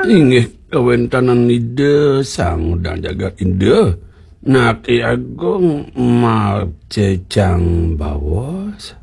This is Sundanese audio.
Inggih kawentanan ide sang udang jagat ide. Naki agung mau cecang bawas.